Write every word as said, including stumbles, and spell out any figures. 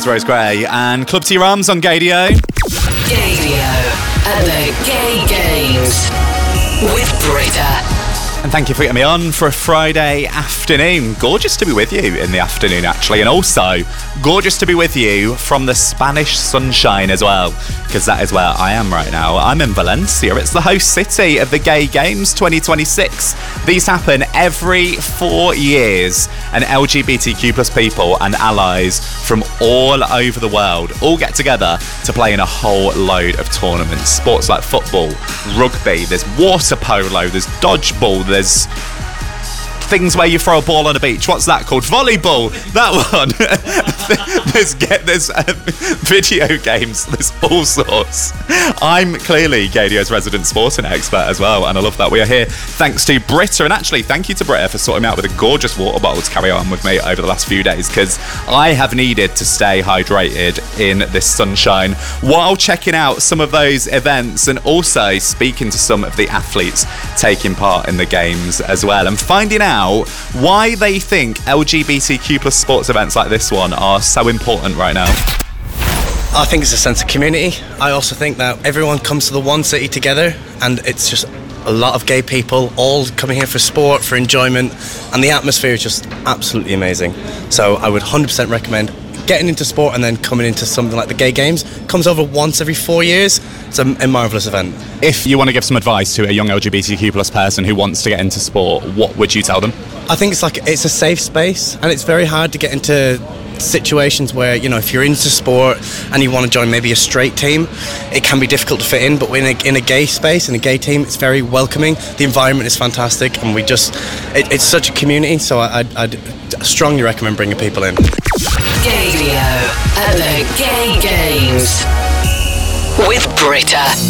is Rose Gray and Club T Rams on Gaydio. Gaydio at the Gay Games with Britta. And thank you for getting me on for a Friday afternoon. Gorgeous to be with you in the afternoon, actually. And also, gorgeous to be with you from the Spanish sunshine as well, because that is where I am right now. I'm in Valencia. It's the host city of the Gay Games twenty twenty-six. These happen every four years, and L G B T Q plus people and allies from all over the world all get together to play in a whole load of tournaments. Sports like football, rugby, there's water polo, there's dodgeball, there's things where you throw a ball on a beach. What's that called? Volleyball. That one. there's get there's uh, video games. There's all sorts. I'm clearly Gaydio's resident sporting expert as well, and I love that we are here thanks to Britta. And actually, thank you to Britta for sorting me out with a gorgeous water bottle to carry on with me over the last few days, because I have needed to stay hydrated in this sunshine while checking out some of those events and also speaking to some of the athletes taking part in the games as well, and finding out why they think L G B T Q plus sports events like this one are so important right now. I think it's a sense of community. I also think that everyone comes to the one city together, and it's just a lot of gay people all coming here for sport, for enjoyment, and the atmosphere is just absolutely amazing. So I would one hundred percent recommend getting into sport and then coming into something like the Gay Games. Comes over once every four years. It's a, a marvellous event. If you want to give some advice to a young L G B T Q plus person who wants to get into sport, what would you tell them? I think it's like it's a safe space, and it's very hard to get into situations where, you know, if you're into sport and you want to join maybe a straight team, it can be difficult to fit in, but in a, in a gay space, in a gay team, it's very welcoming. The environment is fantastic, and we just it, it's such a community, so I, I'd, I'd strongly recommend bringing people in. Gaydio at the Gay Games with Britta.